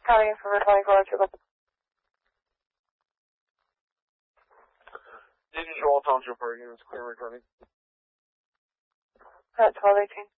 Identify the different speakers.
Speaker 1: County for 24 to go.
Speaker 2: Didn't show all township parking, it's clear recording.
Speaker 1: At 1218.